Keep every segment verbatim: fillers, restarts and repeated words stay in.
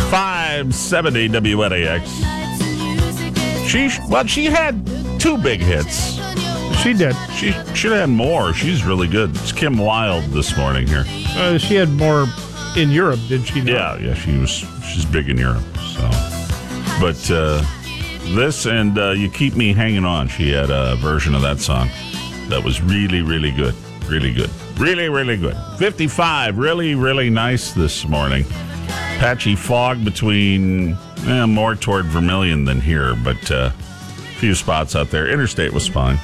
five seventy W N A X. She, well, she had two big hits. She did. She should have had more. She's really good. It's Kim Wilde this morning here. Uh, she had more in Europe, did she not? Yeah, yeah, she was. She's big in Europe. So, but uh, this and uh, You Keep Me Hanging On. She had a version of that song that was really, really good. Really good. Really, really good. fifty-five. Really, really nice this morning. Patchy fog between eh, more toward Vermilion than here, but uh, a few spots out there. Interstate was fine.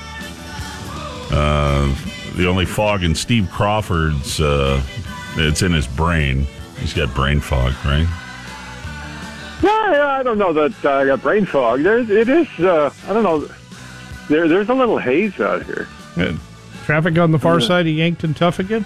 Uh, the only fog in Steve Crawford's, uh, it's in his brain. He's got brain fog, right? Yeah, I don't know that uh, I got brain fog. There's, it is, uh, I don't know, there, there's a little haze out here. Good. Traffic on the far yeah. side of Yankton tough again?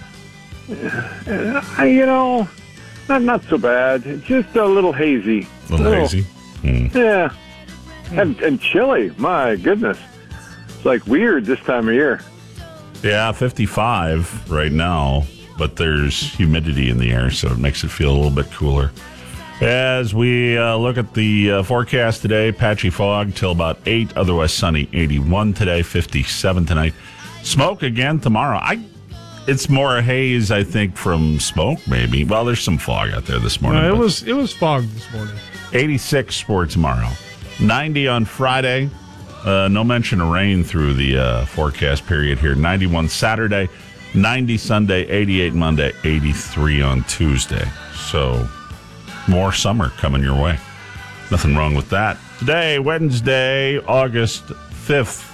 Uh, I, you know, not not so bad. Just a little hazy. A little, little hazy? Mm. Yeah. Mm. And, and chilly, my goodness. It's like weird this time of year. Yeah, fifty-five right now, but there's humidity in the air, so it makes it feel a little bit cooler. As we uh, look at the uh, forecast today, patchy fog till about eight, otherwise sunny, eighty-one today, fifty-seven tonight. Smoke again tomorrow. I, It's more a haze, I think, from smoke, maybe. Well, there's some fog out there this morning. No, it was it was fog this morning. eighty-six for tomorrow. ninety on Friday. Uh, no mention of rain through the uh, forecast period here. ninety-one Saturday, ninety Sunday, eighty-eight Monday, eighty-three on Tuesday. So more summer coming your way. Nothing wrong with that. Today, Wednesday, August fifth.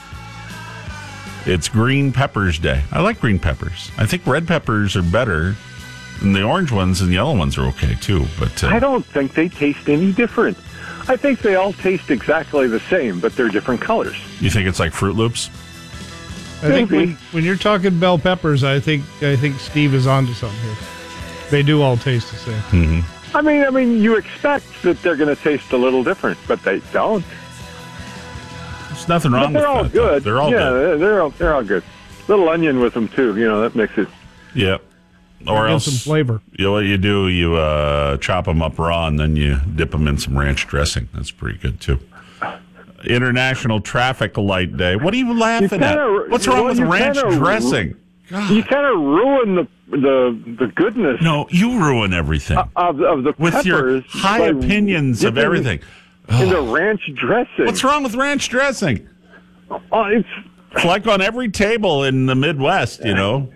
It's Green Peppers Day. I like green peppers. I think red peppers are better, and the orange ones and yellow ones are okay too. But uh, I don't think they taste any different. I think they all taste exactly the same, but they're different colors. You think it's like Fruit Loops? I think when, when you're talking bell peppers, I think I think Steve is onto something here. They do all taste the same. Mm-hmm. I mean, I mean, you expect that they're going to taste a little different, but they don't. There's nothing wrong but they're with all that. good. Though. They're all yeah, good. Yeah, they're all, they're all good. Little onion with them, too. You know, that makes it... Yep. Or else, some flavor. You know what you do? You uh, chop them up raw, and then you dip them in some ranch dressing. That's pretty good, too. International Traffic Light Day. What are you laughing kinda, at? What's wrong well, with ranch dressing? God. You kind of ruin the the the goodness. No, you ruin everything. Of, of the with peppers your high opinions of everything. In the ranch dressing. What's wrong with ranch dressing? Oh, it's... it's like on every table in the Midwest, you know.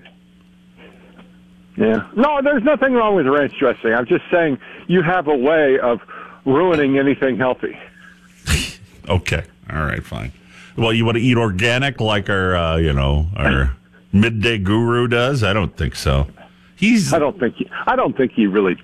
Yeah. No, there's nothing wrong with ranch dressing. I'm just saying you have a way of ruining anything healthy. Okay. All right, fine. Well, you want to eat organic like our, uh, you know, our midday guru does? I don't think so. He's. I don't think. He, I don't think he really